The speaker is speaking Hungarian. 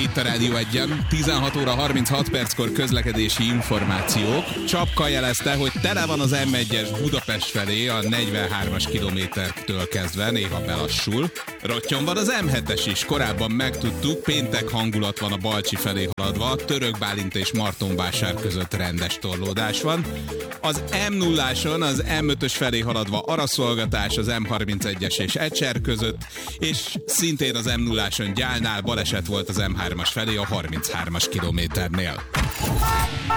itt a Rádió 1-en. 16 óra 36 perckor közlekedési információk. Csapka jelezte, hogy tele van az M1-es Budapest felé a 43-as kilométertől kezdve, néha belassul. Rottyom van az M7-es is, korábban megtudtuk, péntek hangulat van a Balcsi felé haladva, Török Bálint és Martonvásár között rendes torlódás van. Az M0-áson az M5-ös felé haladva araszolgatás az M31-es és Ecser között, és szintén az M0-áson Gyálnál baleset volt az M3-as felé a 33-as kilométernél.